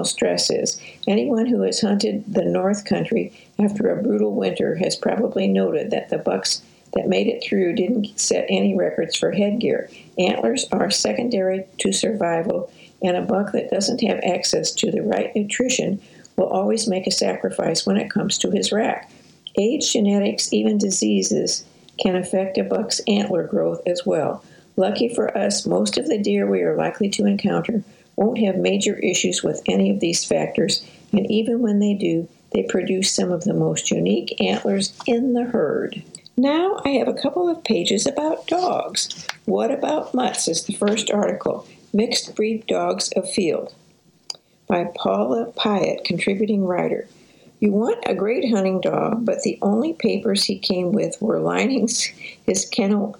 stress is. Anyone who has hunted the North Country after a brutal winter has probably noted that the bucks that made it through didn't set any records for headgear. Antlers are secondary to survival, and a buck that doesn't have access to the right nutrition will always make a sacrifice when it comes to his rack. Age, genetics, even diseases can affect a buck's antler growth as well. Lucky for us, most of the deer we are likely to encounter won't have major issues with any of these factors, and even when they do, they produce some of the most unique antlers in the herd. Now I have a couple of pages about dogs. What about mutts is the first article, Mixed Breed Dogs Afield, by Paula Pyatt, contributing writer. You want a great hunting dog, but the only papers he came with were lining his kennel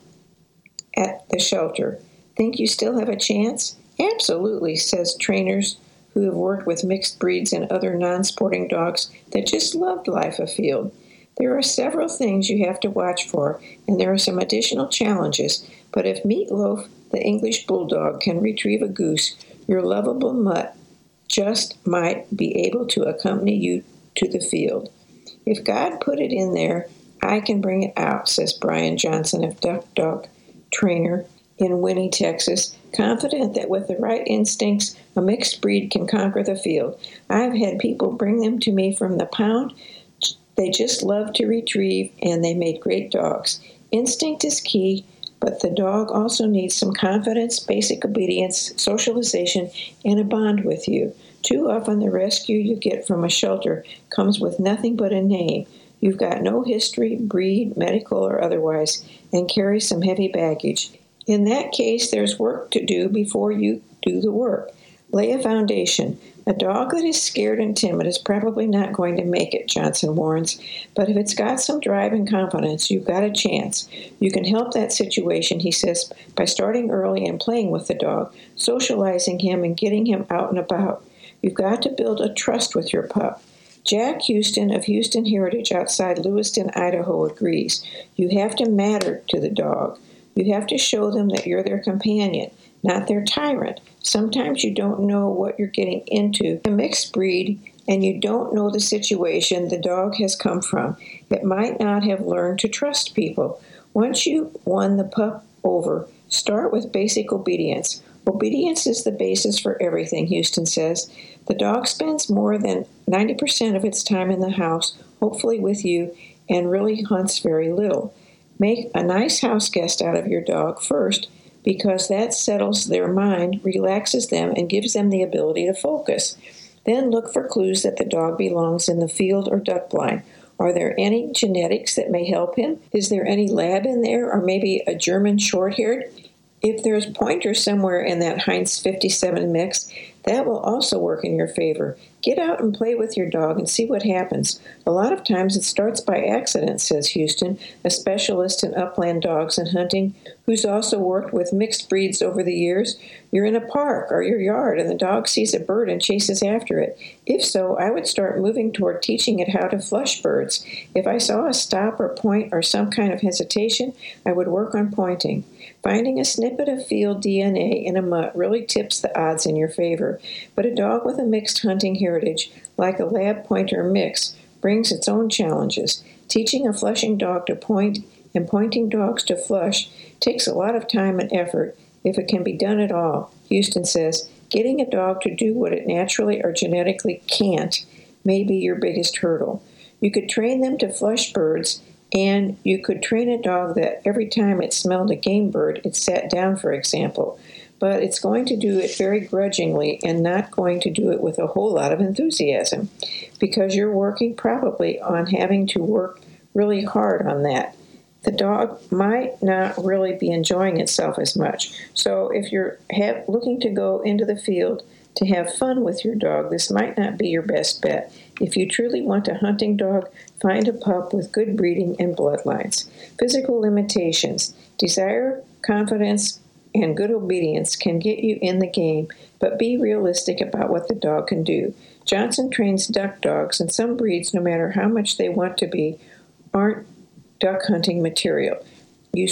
at the shelter. Think you still have a chance? Absolutely, says trainers who have worked with mixed breeds and other non-sporting dogs that just loved life afield. There are several things you have to watch for, and there are some additional challenges, but if Meatloaf, the English bulldog, can retrieve a goose, your lovable mutt just might be able to accompany you to the field. If God put it in there, I can bring it out, says Brian Johnson of Duck Dog Trainer in Winnie, Texas, confident that with the right instincts, a mixed breed can conquer the field. I've had people bring them to me from the pound. They just love to retrieve, and they made great dogs. Instinct is key, but the dog also needs some confidence, basic obedience, socialization, and a bond with you. Too often the rescue you get from a shelter comes with nothing but a name. You've got no history, breed, medical or otherwise, and carry some heavy baggage. In that case, there's work to do before you do the work. Lay a foundation. A dog that is scared and timid is probably not going to make it, Johnson warns. But if it's got some drive and confidence, you've got a chance. You can help that situation, he says, by starting early and playing with the dog, socializing him and getting him out and about. You've got to build a trust with your pup. Jack Houston of Houston Heritage outside Lewiston, Idaho, agrees. You have to matter to the dog. You have to show them that you're their companion, not their tyrant. Sometimes you don't know what you're getting into. A mixed breed, and you don't know the situation the dog has come from. It might not have learned to trust people. Once you've won the pup over, start with basic obedience. Obedience is the basis for everything, Houston says. The dog spends more than 90% of its time in the house, hopefully with you, and really hunts very little. Make a nice house guest out of your dog first, because that settles their mind, relaxes them, and gives them the ability to focus. Then look for clues that the dog belongs in the field or duck blind. Are there any genetics that may help him? Is there any lab in there, or maybe a German short-haired? If there's pointer somewhere in that Heinz 57 mix, that will also work in your favor. Get out and play with your dog and see what happens. A lot of times it starts by accident, says Houston, a specialist in upland dogs and hunting, who's also worked with mixed breeds over the years. You're in a park or your yard and the dog sees a bird and chases after it. If so, I would start moving toward teaching it how to flush birds. If I saw a stop or point or some kind of hesitation, I would work on pointing. Finding a snippet of field DNA in a mutt really tips the odds in your favor, but a dog with a mixed hunting heritage, like a lab pointer mix, brings its own challenges. Teaching a flushing dog to point and pointing dogs to flush takes a lot of time and effort, if it can be done at all. Houston says, getting a dog to do what it naturally or genetically can't may be your biggest hurdle. You could train them to flush birds, and you could train a dog that every time it smelled a game bird, it sat down, for example. But it's going to do it very grudgingly and not going to do it with a whole lot of enthusiasm, because you're working probably on having to work really hard on that. The dog might not really be enjoying itself as much. So if you're looking to go into the field to have fun with your dog, this might not be your best bet. If you truly want a hunting dog, find a pup with good breeding and bloodlines. Physical limitations. Desire, confidence, and good obedience can get you in the game, but be realistic about what the dog can do. Johnson trains duck dogs, and some breeds, no matter how much they want to be, aren't duck hunting material. You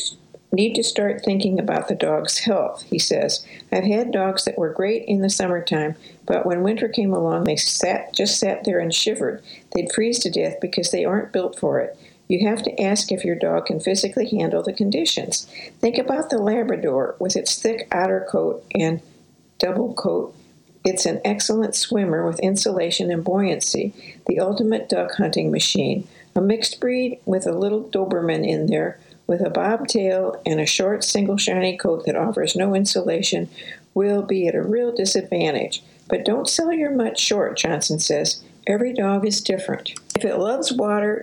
need to start thinking about the dog's health, he says. I've had dogs that were great in the summertime, but when winter came along, they just sat there and shivered. They'd freeze to death because they aren't built for it. You have to ask if your dog can physically handle the conditions. Think about the Labrador with its thick outer coat and double coat. It's an excellent swimmer with insulation and buoyancy, the ultimate duck hunting machine. A mixed breed with a little Doberman in there, with a bobtail and a short single shiny coat that offers no insulation, will be at a real disadvantage. But don't sell your mutt short, Johnson says. Every dog is different. If it loves water,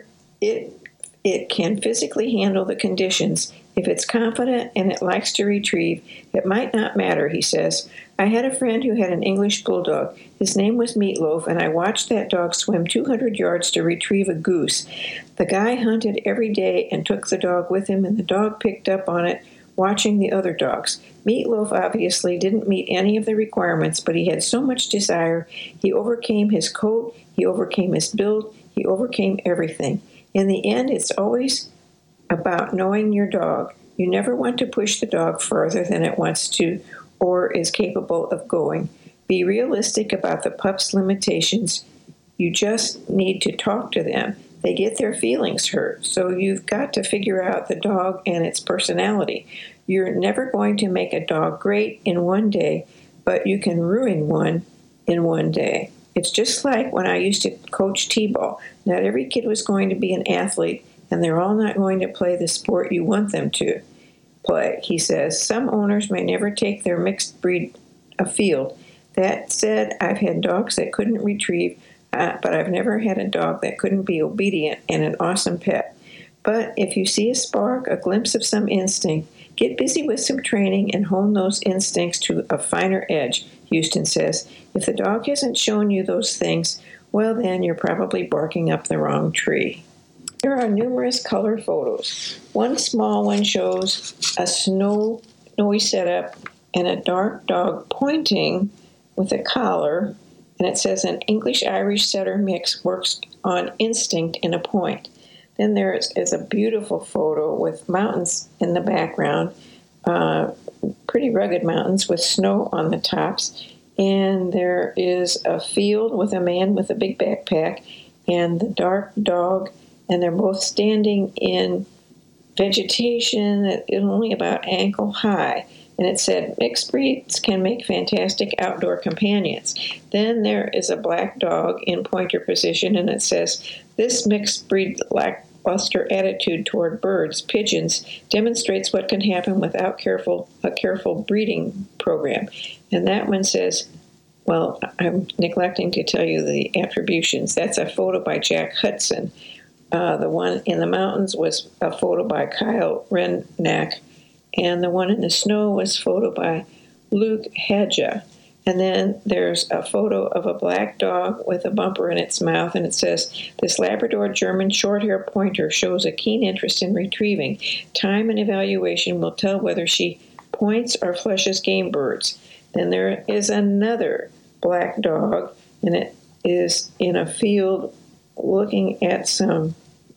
it can physically handle the conditions. If it's confident and it likes to retrieve, it might not matter, he says. I had a friend who had an English bulldog. His name was Meatloaf, and I watched that dog swim 200 yards to retrieve a goose. The guy hunted every day and took the dog with him, and the dog picked up on it, watching the other dogs. Meatloaf obviously didn't meet any of the requirements, but he had so much desire. He overcame his coat, he overcame his build, he overcame everything. In the end, it's always about knowing your dog. You never want to push the dog further than it wants to or is capable of going. Be realistic about the pup's limitations. You just need to talk to them. They get their feelings hurt, so you've got to figure out the dog and its personality. You're never going to make a dog great in one day, but you can ruin one in one day. It's just like when I used to coach t-ball. Not every kid was going to be an athlete, and they're all not going to play the sport you want them to play, he says. Some owners may never take their mixed breed afield. That said, I've had dogs that couldn't retrieve, but I've never had a dog that couldn't be obedient and an awesome pet. But if you see a spark, a glimpse of some instinct, get busy with some training and hone those instincts to a finer edge, Houston says. If the dog hasn't shown you those things, well then you're probably barking up the wrong tree. There are numerous color photos. One small one shows a snowy setup and a dark dog pointing with a collar, and it says an English-Irish setter mix works on instinct in a point. Then there is a beautiful photo with mountains in the background, pretty rugged mountains with snow on the tops, and there is a field with a man with a big backpack and the dark dog, and they're both standing in vegetation that is only about ankle high. And it said, mixed breeds can make fantastic outdoor companions. Then there is a black dog in pointer position, and it says, this mixed breed lackluster attitude toward birds, pigeons, demonstrates what can happen without a careful breeding program. And that one says, well, I'm neglecting to tell you the attributions. That's a photo by Jack Hudson. The one in the mountains was a photo by Kyle Rennack, and the one in the snow was a photo by Luke Hadja. And then there's a photo of a black dog with a bumper in its mouth, and it says, this Labrador German short-hair pointer shows a keen interest in retrieving. Time and evaluation will tell whether she points or flushes game birds. Then there is another black dog, and it is in a field looking at some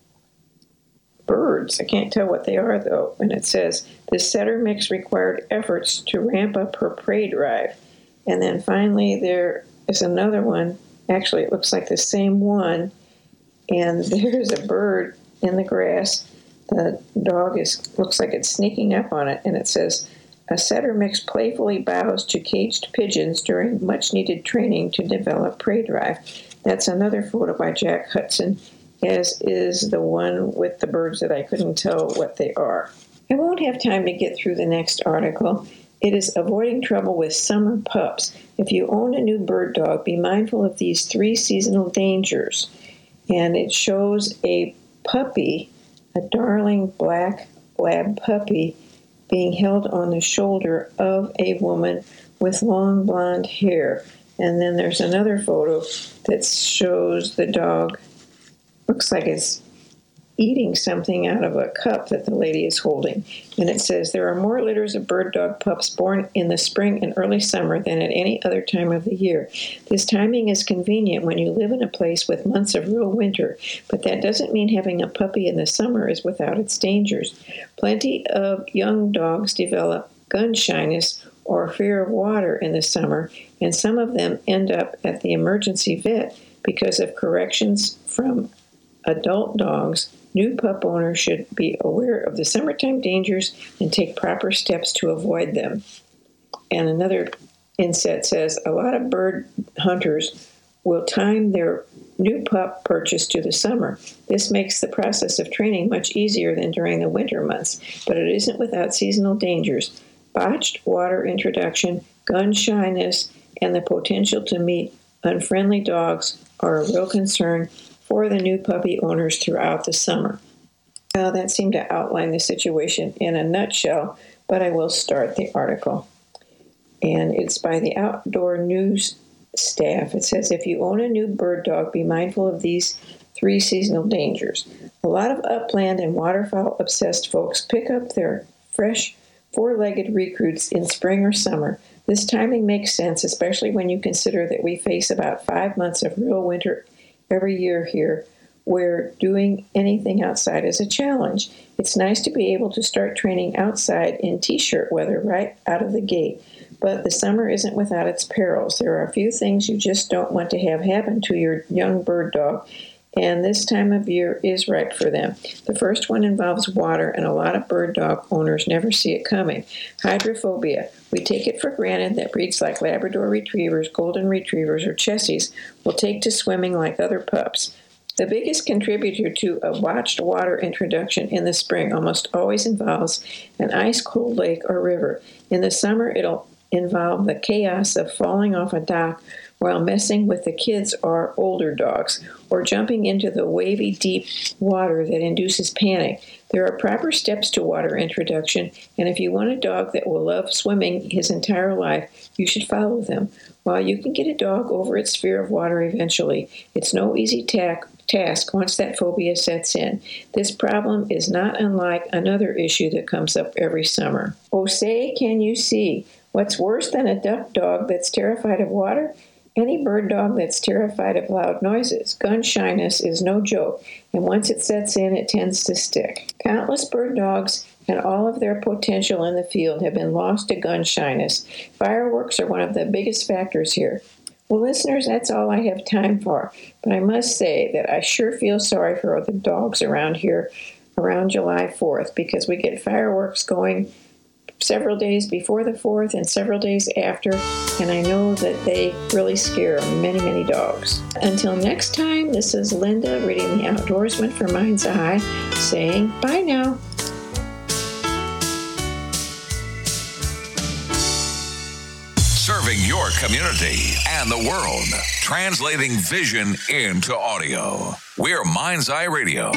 birds. I can't tell what they are, though. And it says, this setter mix required efforts to ramp up her prey drive. And then finally there is another one. Actually, it looks like the same one. And there's a bird in the grass. The dog looks like it's sneaking up on it. And it says, a setter mix playfully bows to caged pigeons during much-needed training to develop prey drive. That's another photo by Jack Hudson, as is the one with the birds that I couldn't tell what they are. I won't have time to get through the next article. It is avoiding trouble with summer pups. If you own a new bird dog, be mindful of these 3 seasonal dangers. And it shows a puppy, a darling black lab puppy, being held on the shoulder of a woman with long blonde hair. And then there's another photo that shows the dog, looks like it's eating something out of a cup that the lady is holding. And it says, there are more litters of bird dog pups born in the spring and early summer than at any other time of the year. This timing is convenient when you live in a place with months of real winter, but that doesn't mean having a puppy in the summer is without its dangers. Plenty of young dogs develop gun shyness or fear of water in the summer, and some of them end up at the emergency vet because of corrections from adult dogs. New pup owners should be aware of the summertime dangers and take proper steps to avoid them. And another inset says, a lot of bird hunters will time their new pup purchase to the summer. This makes the process of training much easier than during the winter months, but it isn't without seasonal dangers. Botched water introduction, gun shyness, and the potential to meet unfriendly dogs are a real concern for the new puppy owners throughout the summer. Now, that seemed to outline the situation in a nutshell, but I will start the article. And it's by the Outdoor News staff. It says, if you own a new bird dog, be mindful of these 3 seasonal dangers. A lot of upland and waterfowl-obsessed folks pick up their fresh 4-legged recruits in spring or summer. This timing makes sense, especially when you consider that we face about 5 months of real winter every year here, where doing anything outside is a challenge. It's nice to be able to start training outside in t-shirt weather right out of the gate, but the summer isn't without its perils. There are a few things you just don't want to have happen to your young bird dog, and this time of year is ripe for them. The first one involves water, and a lot of bird dog owners never see it coming. Hydrophobia. We take it for granted that breeds like Labrador Retrievers, Golden Retrievers, or Chessies will take to swimming like other pups. The biggest contributor to a botched water introduction in the spring almost always involves an ice-cold lake or river. In the summer, it'll involve the chaos of falling off a dock while messing with the kids or older dogs, or jumping into the wavy, deep water that induces panic. There are proper steps to water introduction, and if you want a dog that will love swimming his entire life, you should follow them. While you can get a dog over its fear of water eventually, it's no easy task once that phobia sets in. This problem is not unlike another issue that comes up every summer. Oh, say, can you see? What's worse than a duck dog that's terrified of water? Any bird dog that's terrified of loud noises. Gun shyness is no joke, and once it sets in, it tends to stick. Countless bird dogs and all of their potential in the field have been lost to gun shyness. Fireworks are one of the biggest factors here. Well, listeners, that's all I have time for, but I must say that I sure feel sorry for the dogs around here around July 4th, because we get fireworks going several days before the 4th and several days after, and I know that they really scare many, many dogs. Until next time, this is Linda reading The Outdoorsman for Mind's Eye, saying bye now. Serving your community and the world, translating vision into audio. We're Mind's Eye Radio.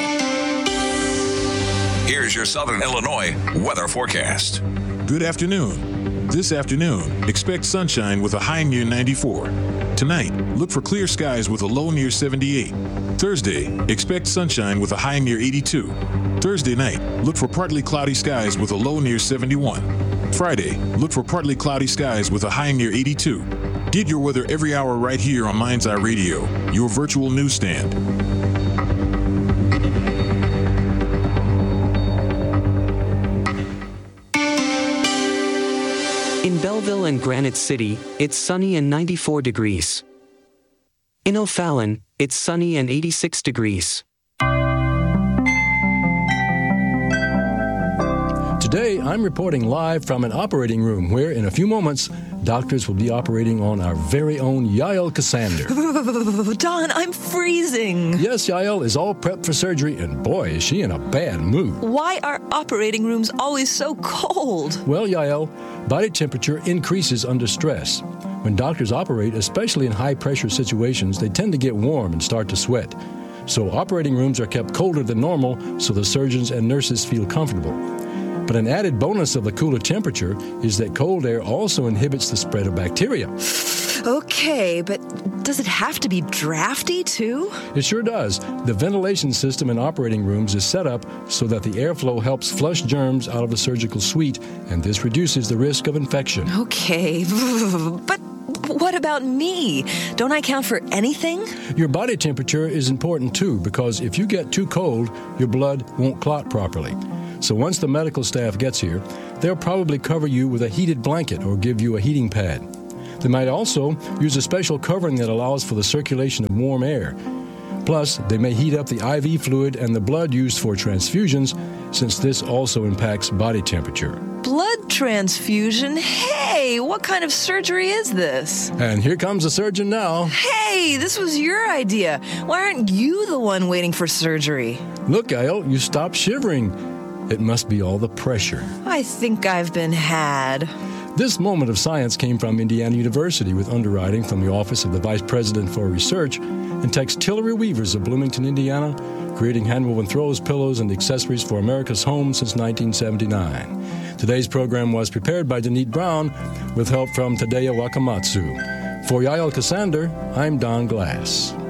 Here's your Southern Illinois weather forecast. Good afternoon. This afternoon, expect sunshine with a high near 94. Tonight, look for clear skies with a low near 78. Thursday, expect sunshine with a high near 82. Thursday night, look for partly cloudy skies with a low near 71. Friday, look for partly cloudy skies with a high near 82. Get your weather every hour right here on Mind's Eye Radio, your virtual newsstand. In Belleville and Granite City, it's sunny and 94 degrees. In O'Fallon, it's sunny and 86 degrees. Today, I'm reporting live from an operating room where, in a few moments, doctors will be operating on our very own Yael Cassander. Don, I'm freezing. Yes, Yael is all prepped for surgery, and boy, is she in a bad mood. Why are operating rooms always so cold? Well, Yael, body temperature increases under stress. When doctors operate, especially in high-pressure situations, they tend to get warm and start to sweat. So operating rooms are kept colder than normal so the surgeons and nurses feel comfortable. But an added bonus of the cooler temperature is that cold air also inhibits the spread of bacteria. Okay, but does it have to be drafty, too? It sure does. The ventilation system in operating rooms is set up so that the airflow helps flush germs out of the surgical suite, and this reduces the risk of infection. Okay, but what about me? Don't I count for anything? Your body temperature is important too, because if you get too cold, your blood won't clot properly. So once the medical staff gets here, they'll probably cover you with a heated blanket or give you a heating pad. They might also use a special covering that allows for the circulation of warm air. Plus, they may heat up the IV fluid and the blood used for transfusions, since this also impacts body temperature. Blood transfusion? Hey, what kind of surgery is this? And here comes the surgeon now. Hey, this was your idea. Why aren't you the one waiting for surgery? Look, Gail, you stopped shivering. It must be all the pressure. I think I've been had. This moment of science came from Indiana University with underwriting from the Office of the Vice President for Research and Textillery Weavers of Bloomington, Indiana, creating hand-woven throws, pillows, and accessories for America's home since 1979. Today's program was prepared by Denise Brown with help from Tadeo Wakamatsu. For Yael Cassander, I'm Don Glass.